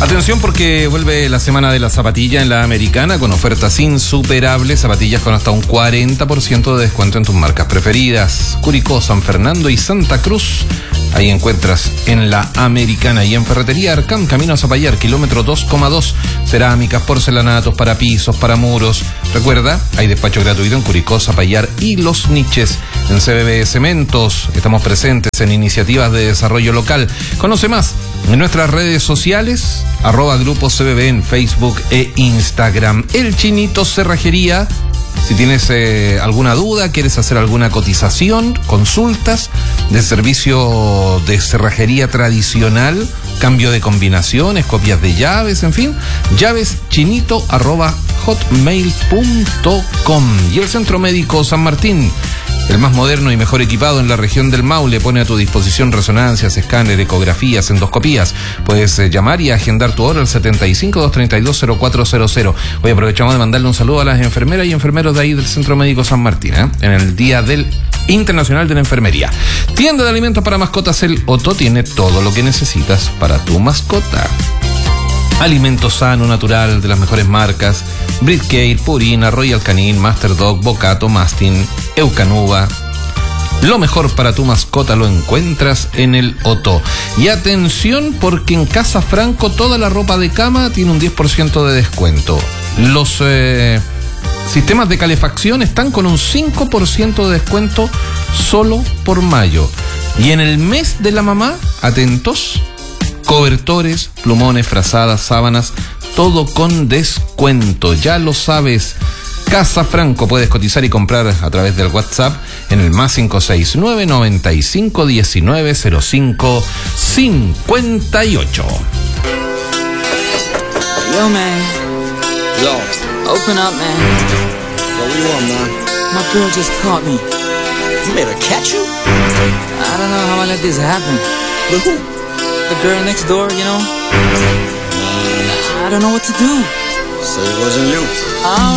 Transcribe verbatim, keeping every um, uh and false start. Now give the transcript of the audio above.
Atención porque vuelve la semana de la zapatilla en la Americana con ofertas insuperables, zapatillas con hasta un cuarenta por ciento de descuento en tus marcas preferidas. Curicó, San Fernando y Santa Cruz. Ahí encuentras en la Americana y en Ferretería Arcán, camino a Zapallar, kilómetro dos coma dos. Cerámicas, porcelanatos para pisos, para muros. Recuerda, hay despacho gratuito en Curicó, Zapallar y Los Niches. En C B B Cementos estamos presentes en iniciativas de desarrollo local. Conoce más en nuestras redes sociales, arroba Grupo C B B en Facebook e Instagram. El Chinito Cerrajería. Si tienes eh, alguna duda, quieres hacer alguna cotización, consultas de servicio de cerrajería tradicional, cambio de combinaciones, copias de llaves, en fin, llaveschinito arroba hotmail punto com. Y el Centro Médico San Martín, el más moderno y mejor equipado en la región del Maule, pone a tu disposición resonancias, escáner, ecografías, endoscopías. Puedes eh, llamar y agendar tu hora al setenta y cinco, doscientos treinta y dos, cero cuatro cero cero. Hoy aprovechamos de mandarle un saludo a las enfermeras y enfermeros de ahí del Centro Médico San Martín, ¿eh? en el Día del Internacional de la Enfermería. Tienda de alimentos para mascotas El Otto tiene todo lo que necesitas para tu mascota. Alimento sano, natural, de las mejores marcas: Britcare, Purina, Royal Canin, Master Dog, Bocato, Mastin, Eukanuba. Lo mejor para tu mascota lo encuentras en El Otto. Y atención, porque en Casa Franco toda la ropa de cama tiene un diez por ciento de descuento. Los eh, sistemas de calefacción están con un cinco por ciento de descuento solo por mayo. Y en el mes de la mamá, atentos, cobertores, plumones, frazadas, sábanas, todo con descuento. Ya lo sabes. Casa Franco, puedes cotizar y comprar a través del WhatsApp en el más cinco seis nueve, noventa y cinco, diecinueve, cero cinco, cincuenta y ocho. Yo, man. Yo. Open up, man. Yo, what do you want, man? My girl just caught me. You made her catch you? I don't know how I let this happen. With who? The girl next door, you know? I don't know what to do. So it wasn't you. Oh.